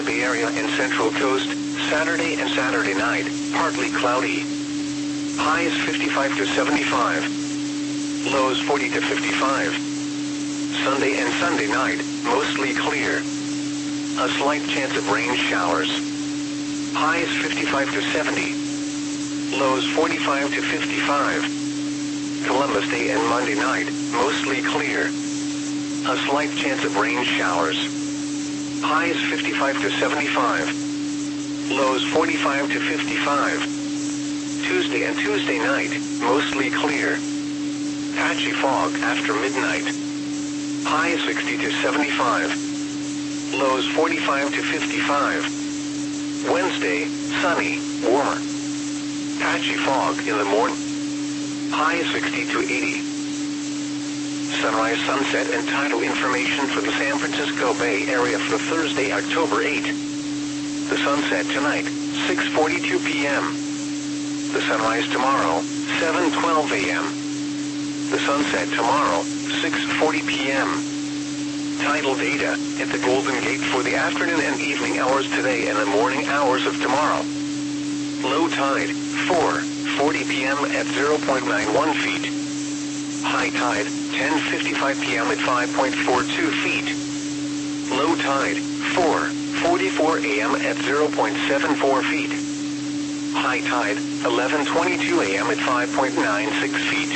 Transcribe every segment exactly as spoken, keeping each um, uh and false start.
Bay Area and Central Coast, Saturday and Saturday night, partly cloudy. Highs fifty-five to seventy-five. Lows forty to fifty-five. Sunday and Sunday night, mostly clear. A slight chance of rain showers. Highs fifty-five to seventy. Lows forty-five to fifty-five. Columbus Day and Monday night, mostly clear. A slight chance of rain showers. Highs fifty-five to seventy-five. Lows forty-five to fifty-five. Tuesday and Tuesday night, mostly clear. Patchy fog after midnight. Highs sixty to seventy-five. Lows forty-five to fifty-five. Wednesday, sunny, warmer. Patchy fog in the morning. Highs sixty to eighty. Sunrise, sunset, and tidal information for the San Francisco Bay Area for Thursday, October eighth. The sunset tonight, six forty-two p m The sunrise tomorrow, seven twelve a m The sunset tomorrow, six forty p m Tidal data at the Golden Gate for the afternoon and evening hours today and the morning hours of tomorrow. Low tide, four forty p m at zero point nine one feet. High tide, ten fifty-five p m at five point four two feet. Low tide, four forty-four a m at zero point seven four feet. High tide, eleven twenty-two a m at five point nine six feet.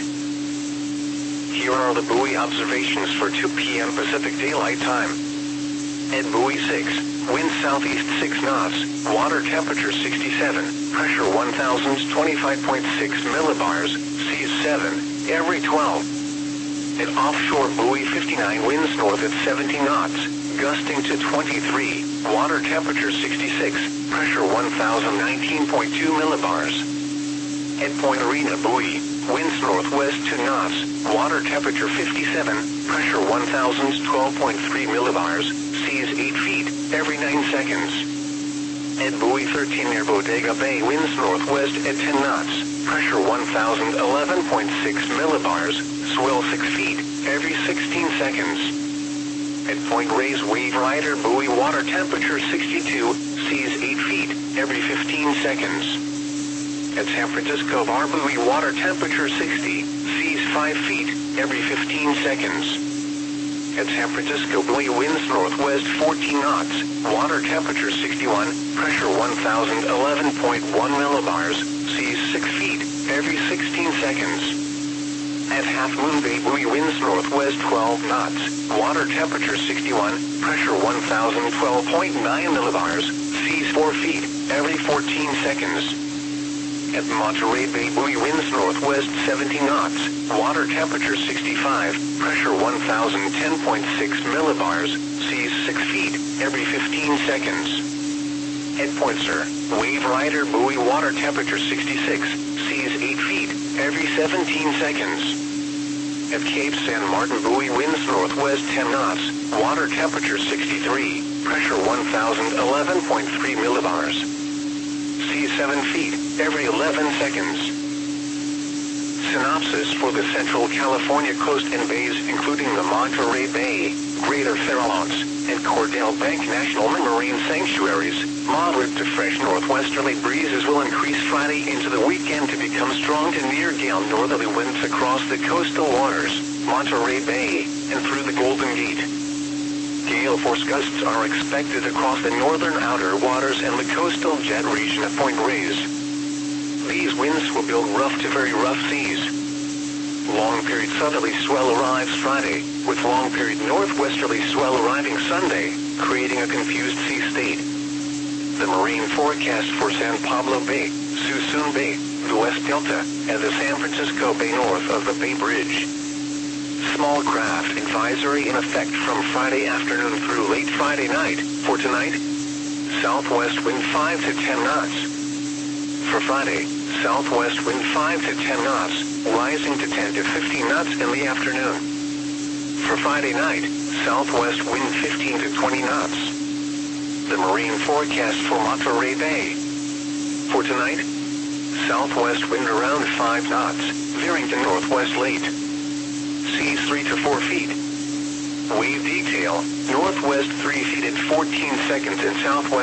Here are the buoy observations for two p m Pacific Daylight Time. At buoy six, wind southeast six knots, water temperature sixty-seven, pressure one thousand twenty-five point six millibars, seas seven, every twelve. At offshore buoy fifty-nine, winds north at seventy knots, gusting to twenty-three, water temperature sixty-six, pressure one thousand nineteen point two millibars. At Point Arena buoy, winds northwest two knots, water temperature fifty-seven, pressure one thousand twelve point three millibars, seas eight feet, every nine seconds. At buoy thirteen near Bodega Bay, winds northwest at ten knots, pressure one thousand eleven point six millibars, swell six feet, every sixteen seconds. At Point Reyes Wave Rider buoy, water temperature sixty-two, seas eight feet, every fifteen seconds. At San Francisco Bar buoy, water temperature sixty, seas five feet, every fifteen seconds. At San Francisco buoy, winds northwest fourteen knots, water temperature sixty-one, pressure one thousand eleven point one millibars, seas six feet, every sixteen seconds. At Half Moon Bay buoy, winds northwest twelve knots, water temperature sixty-one, pressure one thousand twelve point nine millibars, seas four feet, every fourteen seconds. At Monterey Bay buoy, winds northwest seventy knots, water temperature sixty-five, pressure one thousand ten point six millibars, seas six feet, every fifteen seconds. At Point Sur, Wave Rider buoy, water temperature sixty-six, seas eight feet, every seventeen seconds. At Cape San Martin buoy, winds northwest ten knots, water temperature sixty-three, pressure one thousand eleven point three millibars. Seas seven feet, every eleven seconds. Synopsis for the Central California coast and bays, including the Monterey Bay, Greater Farallones, and Cordell Bank National Marine Sanctuaries. Moderate to fresh northwesterly breezes will increase Friday into the weekend to become strong to near gale northerly winds across the coastal waters, Monterey Bay, and through the Golden Gate. Gale force gusts are expected across the northern outer waters and the coastal jet region of Point Reyes. These winds will build rough to very rough seas. Long-period southerly swell arrives Friday, with long-period northwesterly swell arriving Sunday, creating a confused sea state. The marine forecast for San Pablo Bay, Suisun Bay, the West Delta, and the San Francisco Bay north of the Bay Bridge. Small craft advisory in effect from Friday afternoon through late Friday night. For tonight, southwest wind five to ten knots. For Friday, southwest wind five to ten knots, rising to ten to fifteen knots in the afternoon. For Friday night, southwest wind fifteen to twenty knots. The marine forecast for Monterey Bay. For tonight, southwest wind around five knots, veering to northwest late. Seas three to four feet. Wave detail, northwest three feet at fourteen seconds and southwest